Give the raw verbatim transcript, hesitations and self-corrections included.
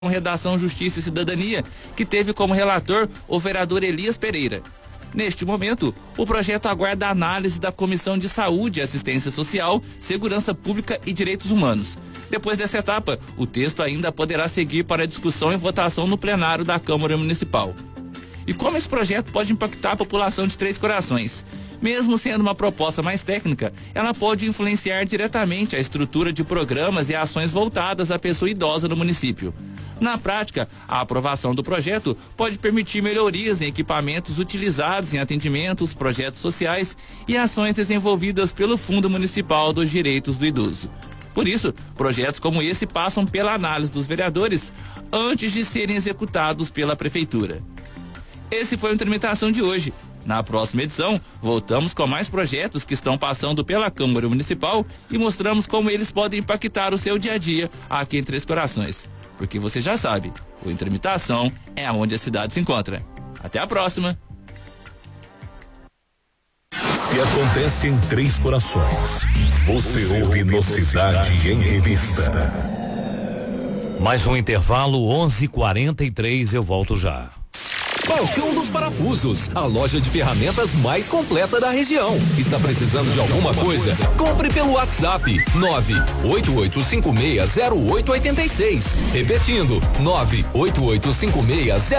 Redação Justiça e Cidadania, que teve como relator o vereador Elias Pereira. Neste momento, o projeto aguarda a análise da Comissão de Saúde, Assistência Social, Segurança Pública e Direitos Humanos. Depois dessa etapa, o texto ainda poderá seguir para discussão e votação no plenário da Câmara Municipal. E como esse projeto pode impactar a população de Três Corações? Mesmo sendo uma proposta mais técnica, ela pode influenciar diretamente a estrutura de programas e ações voltadas à pessoa idosa no município. Na prática, a aprovação do projeto pode permitir melhorias em equipamentos utilizados em atendimentos, projetos sociais e ações desenvolvidas pelo Fundo Municipal dos Direitos do Idoso. Por isso, projetos como esse passam pela análise dos vereadores antes de serem executados pela Prefeitura. Esse foi o Tramitação de hoje. Na próxima edição, voltamos com mais projetos que estão passando pela Câmara Municipal e mostramos como eles podem impactar o seu dia a dia aqui em Três Corações. Porque você já sabe, o Intramitação é onde a cidade se encontra. Até a próxima! Se acontece em Três Corações, você, você ouve no Cidade, Cidade em Revista. Mais um intervalo, onze e quarenta e três, eu volto já. Balcão dos Parafusos, a loja de ferramentas mais completa da região. Está precisando de alguma coisa? Compre pelo WhatsApp nove oito oito cinco seis zero oito oito seis. Repetindo, nove oito oito cinco seis zero